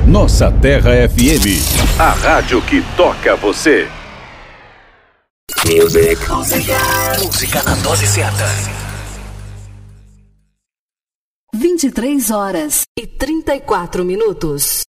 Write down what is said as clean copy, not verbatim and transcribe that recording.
Nossa Terra FM, a rádio que toca você. Música na dose certa. 23 horas e 34 minutos.